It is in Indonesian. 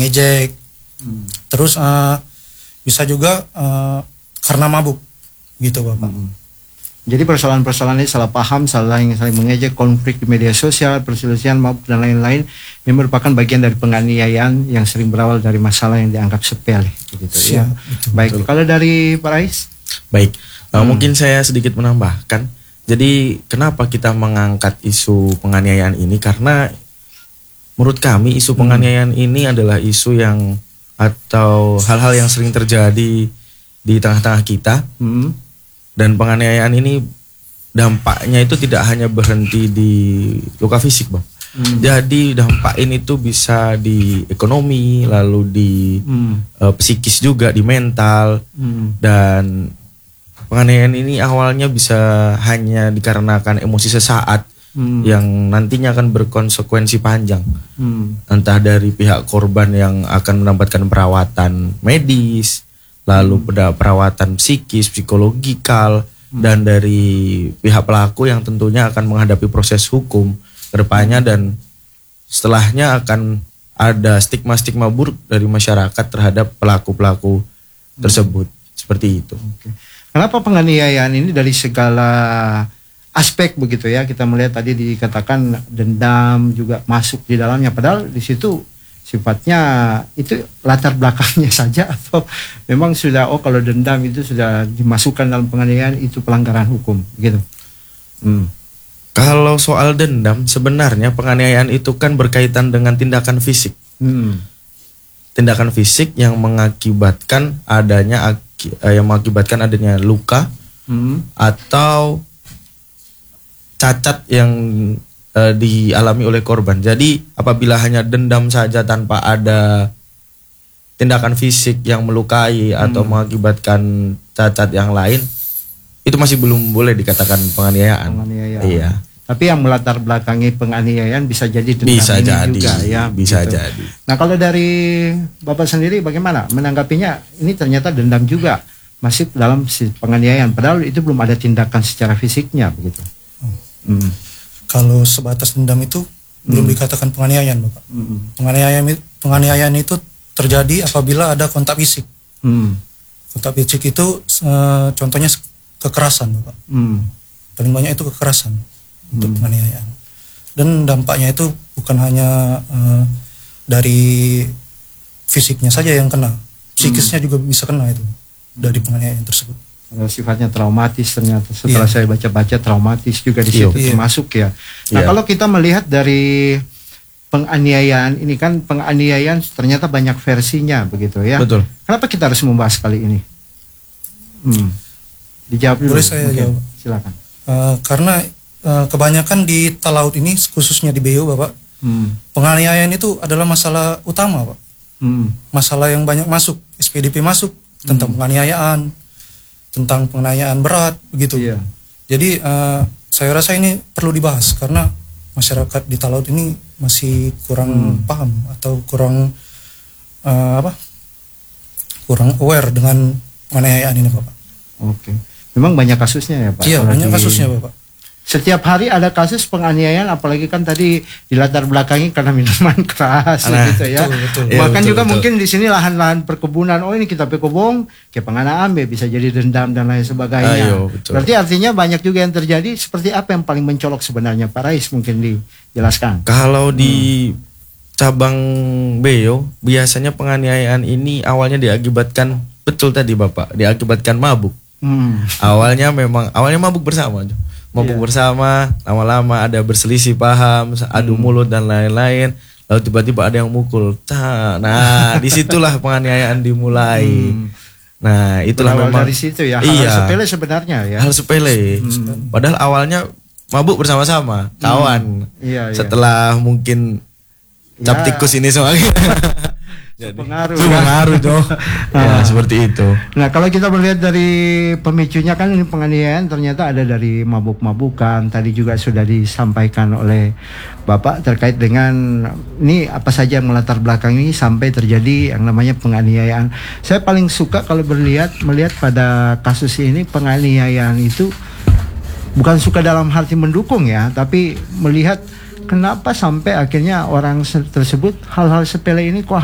mengejek. Terus bisa juga karena mabuk gitu Bapak. Jadi persoalan-persoalan ini salah paham, saling mengejek, konflik di media sosial, perselisihan, mabuk dan lain-lain ini merupakan bagian dari penganiayaan yang sering berawal dari masalah yang dianggap sepele gitu ya. Baik, betul. Kalau dari Pak Rais? Baik, mungkin saya sedikit menambahkan. Jadi kenapa kita mengangkat isu penganiayaan ini? Karena menurut kami isu penganiayaan ini adalah isu yang atau hal-hal yang sering terjadi di tengah-tengah kita. Dan penganiayaan ini dampaknya itu tidak hanya berhenti di luka fisik, Bang. Jadi dampak ini tuh bisa di ekonomi, lalu di psikis juga, di mental. Dan penganiayaan ini awalnya bisa hanya dikarenakan emosi sesaat yang nantinya akan berkonsekuensi panjang. Entah dari pihak korban yang akan mendapatkan perawatan medis, lalu perawatan psikis, psikologikal, dan dari pihak pelaku yang tentunya akan menghadapi proses hukum ke depannya, dan setelahnya akan ada stigma-stigma buruk dari masyarakat terhadap pelaku-pelaku tersebut. Seperti itu. Kenapa penganiayaan ini dari segala aspek begitu ya, kita melihat tadi dikatakan dendam juga masuk di dalamnya, padahal di situ sifatnya itu latar belakangnya saja, atau memang sudah kalau dendam itu sudah dimasukkan dalam penganiayaan itu pelanggaran hukum gitu. Kalau soal dendam, sebenarnya penganiayaan itu kan berkaitan dengan tindakan fisik. Tindakan fisik yang mengakibatkan adanya luka atau cacat yang dialami oleh korban. Jadi apabila hanya dendam saja tanpa ada tindakan fisik yang melukai atau mengakibatkan cacat yang lain, itu masih belum boleh dikatakan penganiayaan. Iya. Tapi yang melatar belakangi penganiayaan bisa jadi dendam juga ya. Bisa gitu. jadi. Nah, kalau dari Bapak sendiri bagaimana menanggapinya? Ini ternyata dendam juga masih dalam penganiayaan, padahal itu belum ada tindakan secara fisiknya begitu. Kalau sebatas dendam itu belum dikatakan penganiayaan, Bapak. Penganiayaan itu terjadi apabila ada kontak fisik. Kontak fisik itu contohnya kekerasan, Bapak. Paling banyak itu kekerasan untuk penganiayaan. Dan dampaknya itu bukan hanya dari fisiknya saja yang kena, psikisnya juga bisa kena itu dari penganiayaan tersebut. Sifatnya traumatis ternyata setelah saya baca-baca, traumatis juga di situ termasuk ya. Nah, kalau kita melihat dari penganiayaan ini kan, penganiayaan ternyata banyak versinya begitu ya. Betul. Kenapa kita harus membahas kali ini? Dijawab dulu. Boleh saya jawab? Silakan. Karena kebanyakan di Talaut ini, khususnya di Beo, Bapak, penganiayaan itu adalah masalah utama, Pak. Masalah yang banyak masuk, SPDP masuk tentang penganiayaan, tentang penganiayaan berat begitu. Jadi saya rasa ini perlu dibahas karena masyarakat di Talaut ini masih kurang paham atau kurang kurang aware dengan penganiayaan ini, Bapak. Memang banyak kasusnya ya, Pak? Iya, banyak kasusnya, Bapak. Setiap hari ada kasus penganiayaan, apalagi kan tadi di latar belakangnya karena minuman keras gitu ya. Betul. Bahkan juga mungkin di sini lahan-lahan perkebunan, ini kita pekobong, ke penganaan bisa jadi dendam dan lain sebagainya. Berarti artinya banyak juga yang terjadi. Seperti apa yang paling mencolok sebenarnya, Pak Rais, mungkin dijelaskan? Kalau di cabang Beo, biasanya penganiayaan ini awalnya diakibatkan, betul tadi Bapak, diakibatkan mabuk. Awalnya mabuk bersama. Bersama, lama-lama ada berselisih paham, adu mulut dan lain-lain, lalu tiba-tiba ada yang mukul. Nah, disitulah penganiayaan dimulai. Nah, itulah memang dari situ ya. Hal sepele sebenarnya ya. Hal sepele. Padahal awalnya mabuk bersama-sama, kawan. Setelah mungkin cap tikus ini semuanya. Pengaruh dong. Ya, seperti itu. Nah, kalau kita melihat dari pemicunya kan ini penganiayaan ternyata ada dari mabuk-mabukan. Tadi juga sudah disampaikan oleh Bapak terkait dengan ini apa saja yang melatar belakang ini sampai terjadi yang namanya penganiayaan. Saya paling suka kalau melihat pada kasus ini, penganiayaan itu bukan suka dalam arti mendukung ya, tapi melihat kenapa sampai akhirnya orang tersebut hal-hal sepele ini kok